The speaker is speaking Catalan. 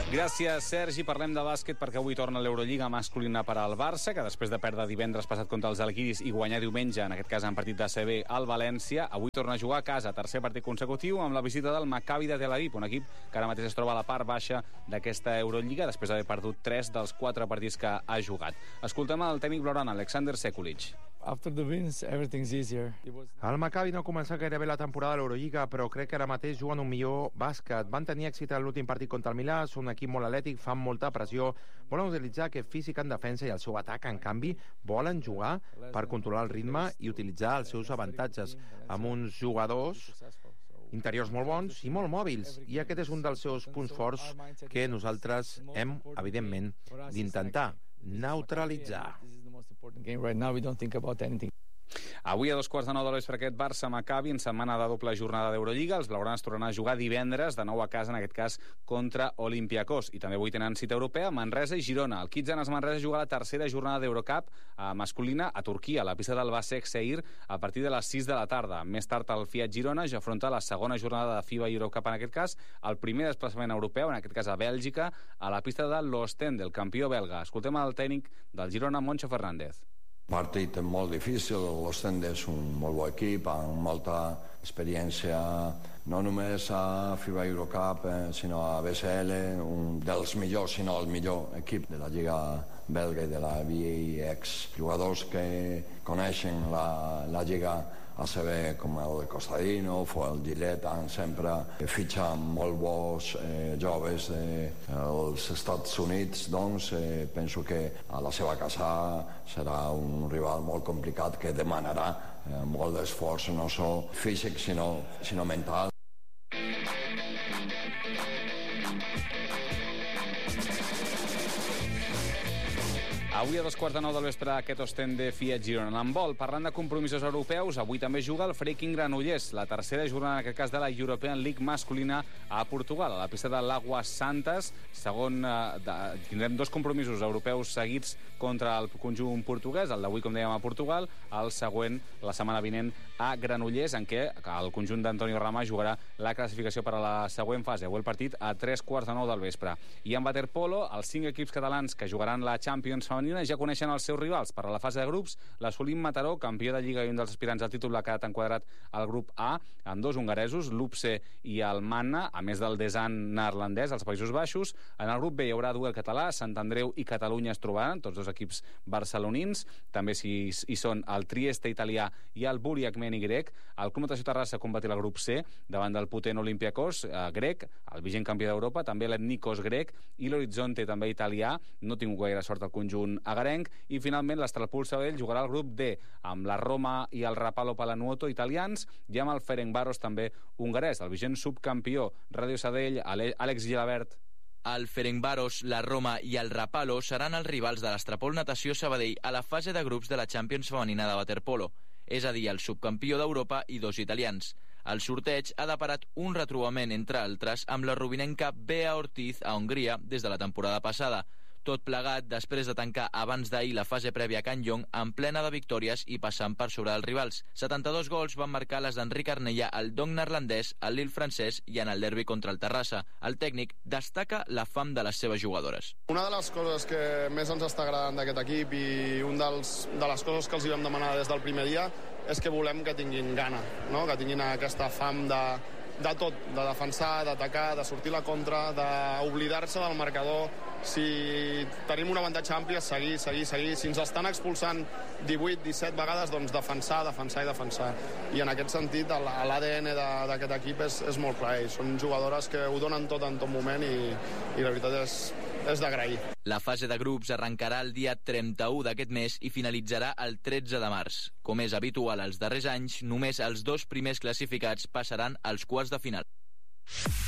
Gràcies, Sergi. Parlem de bàsquet perquè avui torna l'Eurolliga masculina per al Barça, que després de perdre divendres passat contra els Žalgiris i guanyar diumenge, en aquest cas en partit d'ACB, al València, avui torna a jugar a casa, tercer partit consecutiu, amb la visita del Maccabi de Tel Aviv, un equip que ara mateix es troba a la part baixa d'aquesta Eurolliga, després d'haver perdut 3 dels 4 partits que ha jugat. Escoltem el tècnic blaugrana, Alexander Sekulic. After the wins, everything's easier. El Maccabi no ha començat gairebé la temporada de l'Eurolliga, però crec que ara mateix juguen un millor bàsquet. Van tenir èxit en l'últim partit contra el Milà, són un equip molt atlètic, fan molta pressió, volen utilitzar aquest físic en defensa i el seu atac, en canvi, volen jugar per controlar el ritme i utilitzar els seus avantatges, amb uns jugadors interiors molt bons i molt mòbils, i aquest és un dels seus punts forts que nosaltres hem, evidentment, d'intentar neutralitzar. Avui a 2:15 per aquest Barça-Maccabi, en setmana de doble jornada d'Eurolliga. Els blaugranes tornaran a jugar divendres, de nou a casa, en aquest cas, contra Olympiacos. I també avui tenen cita europea, Manresa i Girona. El Kitzanes Manresa juga la tercera jornada d'Eurocup masculina a Turquia, a la pista del Başakşehir, a partir de les 6 de la tarda. Més tard, el Fiat Girona ja afronta la segona jornada de FIBA Eurocup, en aquest cas, el primer desplaçament europeu, en aquest cas a Bèlgica, a la pista de l'Ostende, el campió belga. Escoltem el tècnic del Girona, Moncho Fernández. Partit molt difícil, l'Ostende és un molt bon equip, amb molta experiència, no només a FIBA Eurocup, sinó a BCL, un dels millors, sinó el millor equip de la Lliga belga i de la VIX. Jugadors que coneixen la Lliga ACB, com el Costadino, el Gillette, sempre fitxen molt bons joves dels Estats Units, doncs penso que a la seva casa serà un rival molt complicat que demanarà molt d'esforç, no sols físic, sinó mental. Avui a 2:15 del vespre aquest Ostende Fiat Girona. En handbol, parlant de compromisos europeus, avui també juga el Freaking Granollers, la tercera jornada, en aquest cas, de la European League masculina a Portugal, a la pista de l'Aguas Santas. Tindrem 2 compromisos europeus seguits contra el conjunt portuguès, el d'avui, com dèiem, a Portugal, el següent, la setmana vinent, a Granollers, en què el conjunt d'Antonio Ramà jugarà la classificació per a la següent fase. Avui el partit a 3:15 del vespre. I en waterpolo, els 5 equips catalans que jugaran la Champions femenina ja coneixen els seus rivals. Per a la fase de grups, l'Assolim Mataró, campió de Lliga i un dels aspirants al títol, ha quedat enquadrat al grup A, amb 2 hongaresos, l'Upse i el Manna, a més del Desan neerlandès, als Països Baixos. En el grup B hi haurà duel català, Sant Andreu i Catalunya es trobaran, tots 2 equips barcelonins. També hi són el Trieste italià i el Buriac Meni grec. El Club Natació Terrassa combatirà el grup C davant del potent Olympiacos grec, el vigent campió d'Europa, també l'Etnikos grec i l'Horizonte també italià. No ha tingut gaire sort el conjunt agarenc. I finalment l'Estralpul Sabadell jugarà al grup D amb la Roma i el Rapallo Palanuoto italians i amb el Ferencváros també hongarès, el vigent subcampió Radio Sabadell, Àlex Gilabert. El Ferencváros, la Roma i el Rapallo seran els rivals de l'Estrapol Natació Sabadell a la fase de grups de la Champions femenina de waterpolo, és a dir, el subcampió d'Europa i 2 italians. El sorteig ha deparat un retrobament, entre altres, amb la rubinenca Bea Ortiz a Hongria des de la temporada passada. Tot plegat després de tancar abans d'ahir la fase prèvia a Can Llong en plena de victòries i passant per sobre dels rivals. 72 gols van marcar les d'Enric Arnella al Dong neerlandès, al Lille francès i en el derbi contra el Terrassa. El tècnic destaca la fam de les seves jugadores. Una de les coses que més ens està agradant d'aquest equip i una de les coses que els hi vam demanar des del primer dia és que volem que tinguin gana, no? Que tinguin aquesta fam de tot, de defensar, d'atacar, de sortir a la contra, d'oblidar-se del marcador. Si tenim un avantatge ampli, seguir. Si ens estan expulsant 18-17 vegades, doncs defensar. I en aquest sentit, l'ADN d'aquest equip és molt clar. Són jugadores que ho donen tot en tot moment i la veritat és d'agrair. La fase de grups arrencarà el dia 31 d'aquest mes i finalitzarà el 13 de març. Com és habitual als darrers anys, només els 2 primers classificats passaran als quarts de final.